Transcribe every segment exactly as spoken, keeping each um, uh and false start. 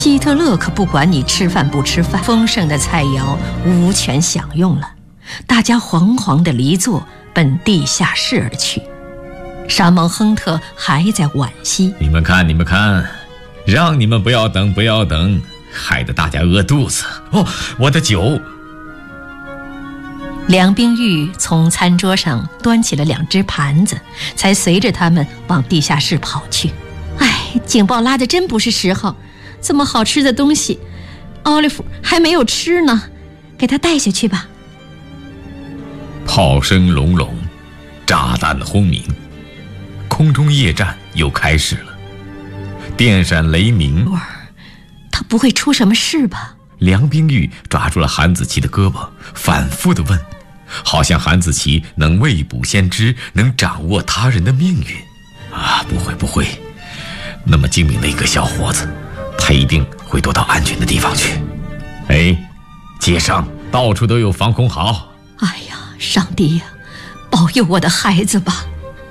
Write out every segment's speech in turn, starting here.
希特勒可不管你吃饭不吃饭，丰盛的菜肴无权享用了，大家惶惶地离座，奔地下室而去。沙蒙亨特还在惋惜： 你们看，你们看，让你们不要等，不要等，害得大家饿肚子。哦，我的酒！ 梁冰玉从餐桌上端起了两只盘子，才随着他们往地下室跑去。哎，警报拉得真不是时候，这么好吃的东西，奥利弗还没有吃呢，给他带下去吧。 炮声隆隆，炸弹轰鸣，空中夜战又开始了。电闪雷鸣， 他不会出什么事吧？ 梁冰玉抓住了韩子琪的胳膊，反复地问，好像韩子琪能未卜先知，能掌握他人的命运。啊，不会不会，那么精明的一个小伙子，他一定会躲到安全的地方去。哎，街上到处都有防空壕。 哎呀，上帝呀，保佑我的孩子吧！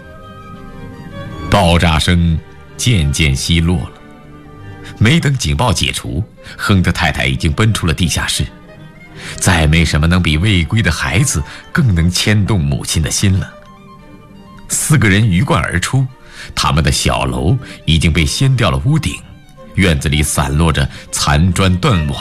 爆炸声渐渐稀落了，没等警报解除，亨特太太已经奔出了地下室。再没什么能比未归的孩子更能牵动母亲的心了。四个人鱼贯而出，他们的小楼已经被掀掉了屋顶，院子里散落着残砖断瓦。